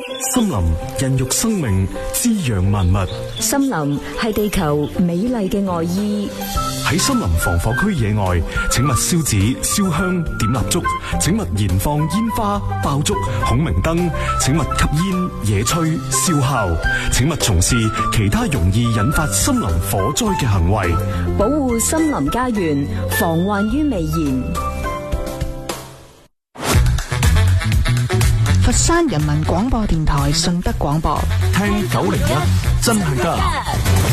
森林孕育生命，滋養萬物。 森林係地球美麗嘅外衣。 喺森林防火區野外，請勿燒紙、燒香、點蠟燭，請勿燃放煙花、爆竹、孔明燈，請勿吸煙、野炊、燒烤，請勿從事其他容易引發森林火災嘅行為。 保護森林家園，防患於未然。 佛山人民廣播電台順德廣播， 聽901真係得。